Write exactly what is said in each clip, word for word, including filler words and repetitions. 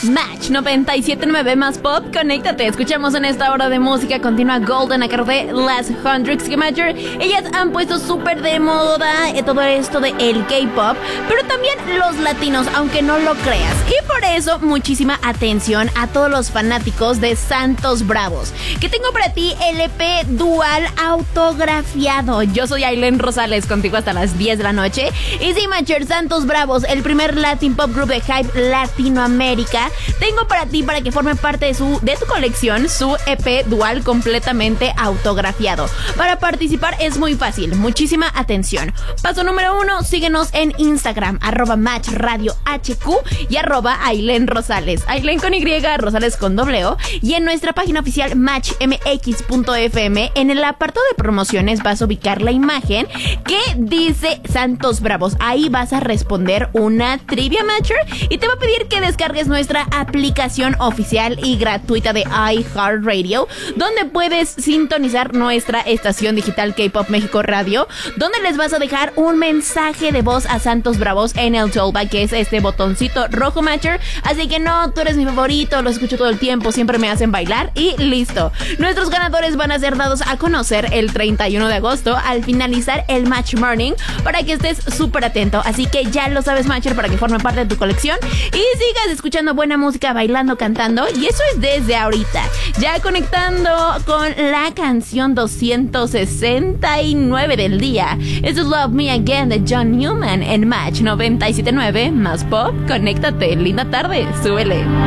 Match noventa y siete punto nueve más pop, conéctate. Escuchamos en esta hora de música continua Golden a cargo de Las Hundreds Major. Ellas han puesto súper de moda eh, todo esto de el K-pop, pero también los latinos, aunque no lo creas. Y por eso, muchísima atención a todos los fanáticos de Santos Bravos, que tengo para ti el E P dual autografiado. Yo soy Ailén Rosales, contigo hasta las diez de la noche. Y sí, Matcher, Santos Bravos, el primer Latin Pop Group de Hype Latinoamérica, tengo para ti para que forme parte de su de tu colección su E P dual completamente autografiado. Para participar es muy fácil, muchísima atención. Paso número uno, síguenos en Instagram, arroba Match Radio H Q y arroba Ailén Rosales, Ailén con Y, Rosales con doble O, y en nuestra página oficial match m x punto f m, en el apartado de promociones vas a ubicar la imagen que dice Santos Bravos. Ahí vas a responder una trivia, Matcher, y te va a pedir que descargues nuestra aplicación oficial y gratuita de iHeartRadio, donde puedes sintonizar nuestra estación digital K-Pop México Radio, donde les vas a dejar un mensaje de voz a Santos Bravos en el Talkback, que es este botoncito rojo, Matcher. Así que no, tú eres mi favorito, lo escucho todo el tiempo, siempre me hacen bailar y listo. Nuestros ganadores van a ser dados a conocer el treinta y uno de agosto al finalizar el Match Morning, para que estés súper atento. Así que ya lo sabes, Matcher, para que forme parte de tu colección y sigas escuchando buena música, bailando, cantando, y eso es desde ahorita. Ya conectando con la canción doscientos sesenta y nueve del día. Esto es Love Me Again de John Newman en Match noventa y siete punto nueve más pop. Conéctate, linda tarde, súbele. No,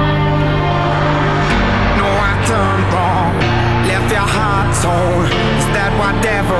I turned wrong, left your heart torn. Is that what devil